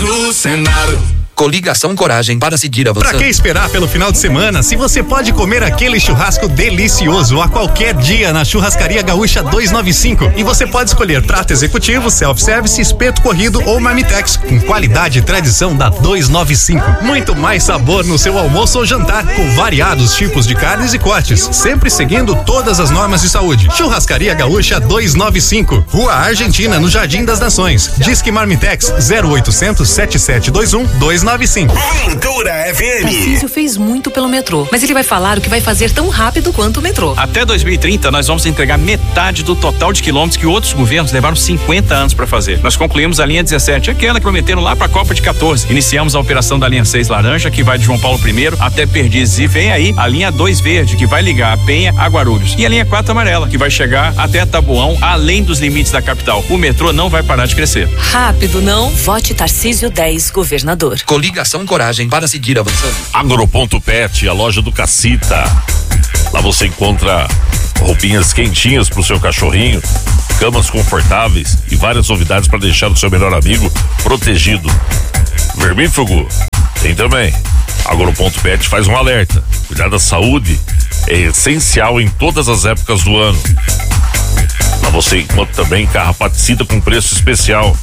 no Senado. Coligação Coragem para seguir avançando. Pra que esperar pelo final de semana se você pode comer aquele churrasco delicioso a qualquer dia na Churrascaria Gaúcha 295? E você pode escolher prato executivo, self-service, espeto corrido ou marmitex, com qualidade e tradição da 295. Muito mais sabor no seu almoço ou jantar, com variados tipos de carnes e cortes, sempre seguindo todas as normas de saúde. Churrascaria Gaúcha 295, Rua Argentina, no Jardim das Nações. Disque Marmitex 0800 7721 295. Ventura FM. Tarcísio fez muito pelo metrô, mas ele vai falar o que vai fazer tão rápido quanto o metrô. Até 2030 nós vamos entregar metade do total de quilômetros que outros governos levaram 50 anos para fazer. Nós concluímos a linha 17, aquela que prometeram lá para a Copa de 14. Iniciamos a operação da linha 6 laranja, que vai de João Paulo I até Perdizes, e vem aí a linha 2 verde, que vai ligar a Penha a Guarulhos, e a linha 4 amarela, que vai chegar até Taboão, além dos limites da capital. O metrô não vai parar de crescer. Rápido não? Vote Tarcísio 10, governador. Coligação Coragem para seguir avançando. Agroponto Pet, a loja do Cacita. Lá você encontra roupinhas quentinhas pro seu cachorrinho, camas confortáveis e várias novidades para deixar o seu melhor amigo protegido. Vermífugo tem também. Agroponto Pet faz um alerta. Cuidar da saúde é essencial em todas as épocas do ano. Lá você encontra também carrapaticida com preço especial.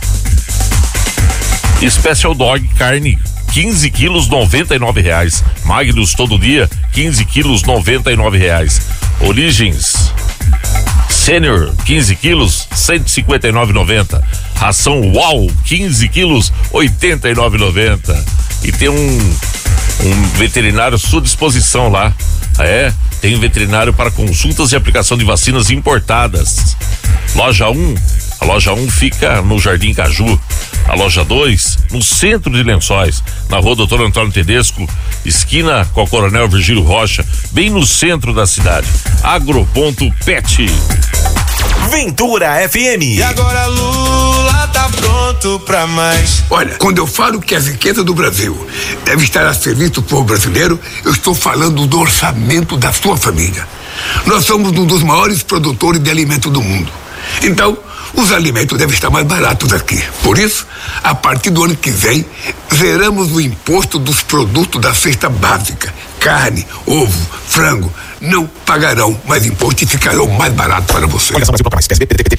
Special Dog carne 15 quilos R$99. Magnus todo dia 15 quilos R$99. Origens Sênior 15 quilos R$159,90. Ração Uau 15 quilos R$89,90. E tem um veterinário à sua disposição lá. Tem veterinário para consultas e aplicação de vacinas importadas. Loja 1, a loja 1 fica no Jardim Caju. A loja 2, no centro de Lençóis, na rua Doutor Antônio Tedesco, esquina com a Coronel Virgílio Rocha, bem no centro da cidade. Agroponto Pet. Ventura FM. E agora Lula tá pronto pra mais. Olha, quando eu falo que a riqueza do Brasil deve estar a serviço do povo brasileiro, eu estou falando do orçamento da sua família. Nós somos um dos maiores produtores de alimento do mundo. Então, os alimentos devem estar mais baratos aqui. Por isso, a partir do ano que vem, zeramos o imposto dos produtos da cesta básica. Carne, ovo, frango, não pagarão mais imposto e ficarão mais baratos para você. Coligação Brasil para mais. PSB, PDT,